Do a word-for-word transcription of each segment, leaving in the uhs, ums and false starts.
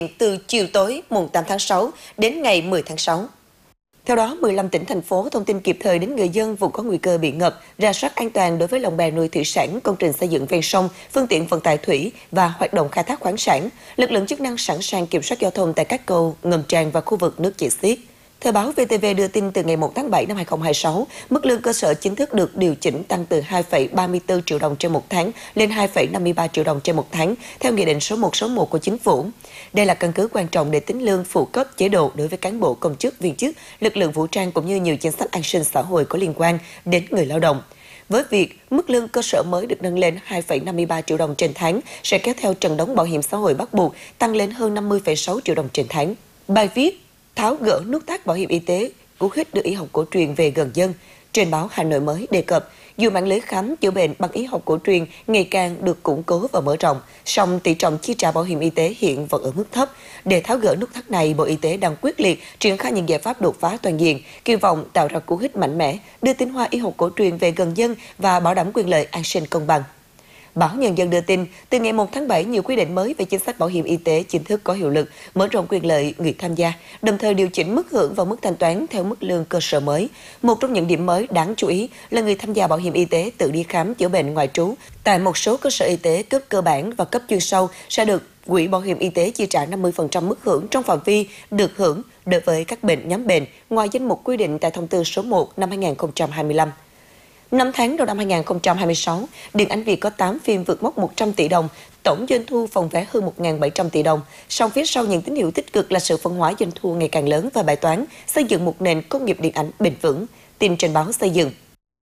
từ chiều tối mùng tám tháng sáu đến ngày mười tháng sáu. Theo đó, mười lăm tỉnh, thành phố thông tin kịp thời đến người dân vùng có nguy cơ bị ngập, rà soát an toàn đối với lồng bè nuôi thủy sản, công trình xây dựng ven sông, phương tiện vận tải thủy và hoạt động khai thác khoáng sản. Lực lượng chức năng sẵn sàng kiểm soát giao thông tại các cầu, ngầm tràn và khu vực nước chảy xiết. Thời báo vê tê vê đưa tin từ ngày một tháng bảy năm hai nghìn không trăm hai mươi sáu, mức lương cơ sở chính thức được điều chỉnh tăng từ hai phẩy ba mươi tư triệu đồng trên một tháng lên hai phẩy năm mươi ba triệu đồng trên một tháng, theo Nghị định số một trăm sáu mươi mốt của Chính phủ. Đây là căn cứ quan trọng để tính lương phụ cấp chế độ đối với cán bộ, công chức, viên chức, lực lượng vũ trang cũng như nhiều chính sách an sinh xã hội có liên quan đến người lao động. Với việc mức lương cơ sở mới được nâng lên hai phẩy năm mươi ba triệu đồng trên tháng, sẽ kéo theo trần đóng bảo hiểm xã hội bắt buộc tăng lên hơn năm mươi phẩy sáu triệu đồng trên tháng. Bài viết tháo gỡ nút thắt bảo hiểm y tế, cú hích đưa y học cổ truyền về gần dân, trên báo Hà Nội Mới đề cập, dù mạng lưới khám chữa bệnh bằng y học cổ truyền ngày càng được củng cố và mở rộng, song tỷ trọng chi trả bảo hiểm y tế hiện vẫn ở mức thấp. Để tháo gỡ nút thắt này, Bộ Y tế đang quyết liệt triển khai những giải pháp đột phá toàn diện, kỳ vọng tạo ra cú hích mạnh mẽ, đưa tinh hoa y học cổ truyền về gần dân và bảo đảm quyền lợi an sinh công bằng. Báo Nhân dân đưa tin, từ ngày một tháng bảy, nhiều quy định mới về chính sách bảo hiểm y tế chính thức có hiệu lực, mở rộng quyền lợi người tham gia, đồng thời điều chỉnh mức hưởng và mức thanh toán theo mức lương cơ sở mới. Một trong những điểm mới đáng chú ý là người tham gia bảo hiểm y tế tự đi khám chữa bệnh ngoại trú tại một số cơ sở y tế cấp cơ bản và cấp chuyên sâu sẽ được Quỹ Bảo hiểm Y tế chi trả năm mươi phần trăm mức hưởng trong phạm vi được hưởng đối với các bệnh nhóm bệnh ngoài danh mục quy định tại Thông tư số một năm hai nghìn không trăm hai mươi lăm. năm tháng đầu năm hai nghìn không trăm hai mươi sáu, Điện ảnh Việt có tám phim vượt mốc một trăm tỷ đồng, tổng doanh thu phòng vé hơn một nghìn bảy trăm tỷ đồng. Song phía sau những tín hiệu tích cực là sự phân hóa doanh thu ngày càng lớn và bài toán xây dựng một nền công nghiệp điện ảnh bền vững. Tin trên báo Xây dựng.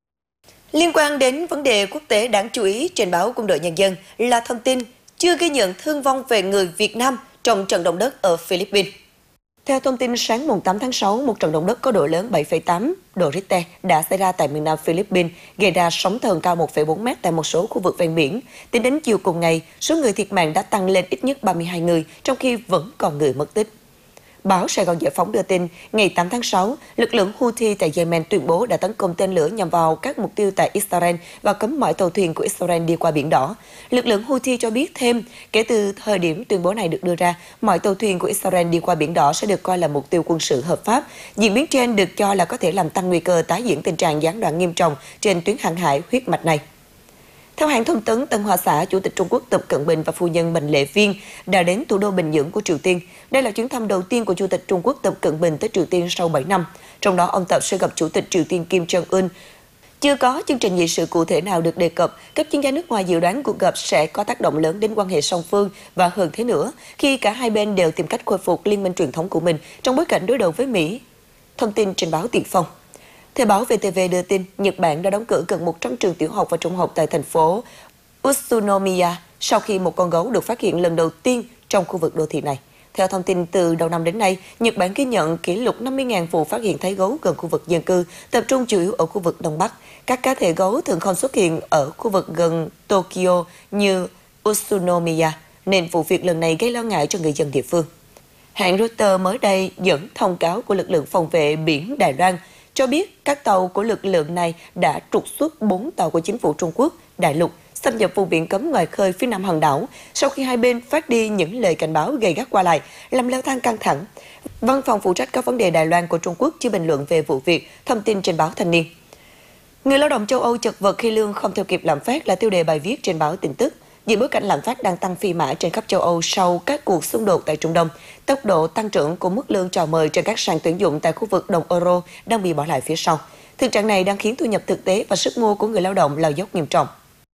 Liên quan đến vấn đề quốc tế đáng chú ý trên báo Quân đội Nhân dân là thông tin chưa ghi nhận thương vong về người Việt Nam trong trận động đất ở Philippines. Theo thông tin sáng mùng tám tháng sáu, một trận động đất có độ lớn bảy phẩy tám độ Richter đã xảy ra tại miền Nam Philippines, gây ra sóng thần cao một phẩy bốn mét tại một số khu vực ven biển. Tính đến chiều cùng ngày, số người thiệt mạng đã tăng lên ít nhất ba mươi hai người, trong khi vẫn còn người mất tích. Báo Sài Gòn Giải phóng đưa tin, ngày tám tháng sáu, lực lượng Houthi tại Yemen tuyên bố đã tấn công tên lửa nhằm vào các mục tiêu tại Israel và cấm mọi tàu thuyền của Israel đi qua Biển Đỏ. Lực lượng Houthi cho biết thêm, kể từ thời điểm tuyên bố này được đưa ra, mọi tàu thuyền của Israel đi qua Biển Đỏ sẽ được coi là mục tiêu quân sự hợp pháp. Diễn biến trên được cho là có thể làm tăng nguy cơ tái diễn tình trạng gián đoạn nghiêm trọng trên tuyến hàng hải huyết mạch này. Theo hãng thông tấn Tân Hoa Xã, Chủ tịch Trung Quốc Tập Cận Bình và phu nhân Bình Lệ Viên đã đến thủ đô Bình Nhưỡng của Triều Tiên. Đây là chuyến thăm đầu tiên của Chủ tịch Trung Quốc Tập Cận Bình tới Triều Tiên sau bảy năm. Trong đó, ông Tập sẽ gặp Chủ tịch Triều Tiên Kim Jong-un. Chưa có chương trình nghị sự cụ thể nào được đề cập, các chuyên gia nước ngoài dự đoán cuộc gặp sẽ có tác động lớn đến quan hệ song phương và hơn thế nữa, khi cả hai bên đều tìm cách khôi phục liên minh truyền thống của mình trong bối cảnh đối đầu với Mỹ. Thông tin trên báo Tiền Phong. Theo báo vê tê vê đưa tin, Nhật Bản đã đóng cửa gần một trăm trường tiểu học và trung học tại thành phố Utsunomiya sau khi một con gấu được phát hiện lần đầu tiên trong khu vực đô thị này. Theo thông tin từ đầu năm đến nay, Nhật Bản ghi nhận kỷ lục năm mươi nghìn vụ phát hiện thấy gấu gần khu vực dân cư, tập trung chủ yếu ở khu vực Đông Bắc. Các cá thể gấu thường không xuất hiện ở khu vực gần Tokyo như Utsunomiya, nên vụ việc lần này gây lo ngại cho người dân địa phương. Hãng Reuters mới đây dẫn thông cáo của lực lượng phòng vệ biển Đài Loan cho biết các tàu của lực lượng này đã trục xuất bốn tàu của chính phủ Trung Quốc, đại lục, xâm nhập vùng biển cấm ngoài khơi phía nam hòn đảo sau khi hai bên phát đi những lời cảnh báo gay gắt qua lại, làm leo thang căng thẳng. Văn phòng phụ trách các vấn đề Đài Loan của Trung Quốc chưa bình luận về vụ việc, thông tin trên báo Thanh niên. Người lao động châu Âu chật vật khi lương không theo kịp lạm phát là tiêu đề bài viết trên báo Tin tức. Giữa bối cảnh lạm phát đang tăng phi mã trên khắp châu Âu sau các cuộc xung đột tại Trung Đông, tốc độ tăng trưởng của mức lương chào mời trên các sàn tuyển dụng tại khu vực đồng euro đang bị bỏ lại phía sau. Thực trạng này đang khiến thu nhập thực tế và sức mua của người lao động lao dốc nghiêm trọng.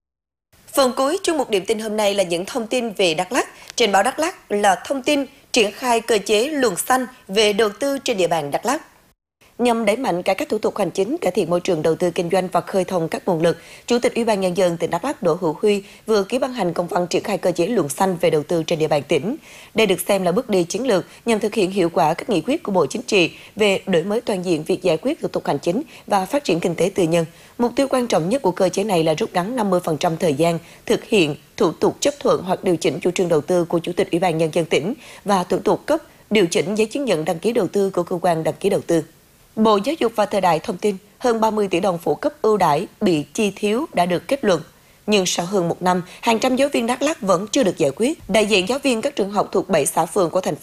Phần cuối chung mục điểm tin hôm nay là những thông tin về Đắk Lắk. Trên báo Đắk Lắk là thông tin triển khai cơ chế luồng xanh về đầu tư trên địa bàn Đắk Lắk. Nhằm đẩy mạnh cải cách thủ tục hành chính, cải thiện môi trường đầu tư kinh doanh và khơi thông các nguồn lực, Chủ tịch Ủy ban Nhân dân tỉnh Đắk Lắk Đỗ Hữu Huy vừa ký ban hành công văn triển khai cơ chế luồng xanh về đầu tư trên địa bàn tỉnh. Đây được xem là bước đi chiến lược nhằm thực hiện hiệu quả các nghị quyết của Bộ Chính trị về đổi mới toàn diện việc giải quyết thủ tục hành chính và phát triển kinh tế tư nhân. Mục tiêu quan trọng nhất của cơ chế này là rút ngắn năm mươi phần trăm thời gian thực hiện thủ tục chấp thuận hoặc điều chỉnh chủ trương đầu tư của Chủ tịch Ủy ban Nhân dân tỉnh và thủ tục cấp điều chỉnh giấy chứng nhận đăng ký đầu tư của cơ quan đăng ký đầu tư. Bộ Giáo dục và Thời đại thông tin hơn ba mươi tỷ đồng phụ cấp ưu đãi bị chi thiếu đã được kết luận. Nhưng sau hơn một năm, hàng trăm giáo viên Đắk Lắk vẫn chưa được giải quyết. Đại diện giáo viên các trường học thuộc bảy xã phường của thành